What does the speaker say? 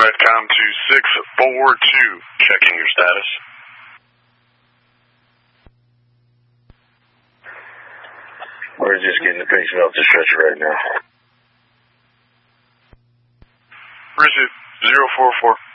Redcom to 642. Checking your status. We're just getting the patient off the stretcher right now. Bridget 044.